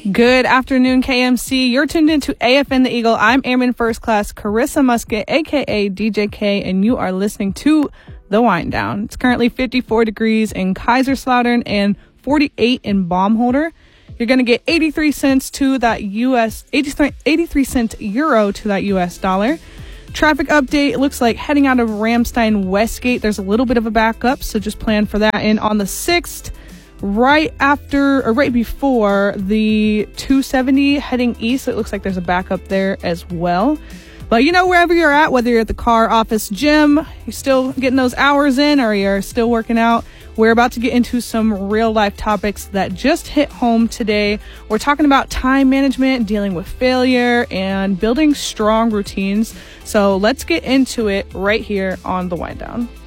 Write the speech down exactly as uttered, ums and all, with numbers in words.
Good afternoon, K M C. You're tuned into A F N The Eagle. I'm Airman First Class Carissa Musket, a k a. D J K, and you are listening to The Wind Down. It's currently fifty-four degrees in Kaiserslautern and forty-eight in Baumholder. You're going to get eighty-three cents to that U S, eighty-three, eighty-three cent euro to that U S dollar. Traffic update, it looks like heading out of Ramstein Westgate, there's a little bit of a backup, so just plan for that. And on the sixth, right after or right before the two seventy heading east, it looks like there's a backup there as well. But you know, wherever you're at, whether you're at the car, office, gym, you're still getting those hours in or you're still working out, we're about to get into some real life topics that just hit home today. We're talking about time management, dealing with failure, and building strong routines. So let's get into it right here on The Wind Down.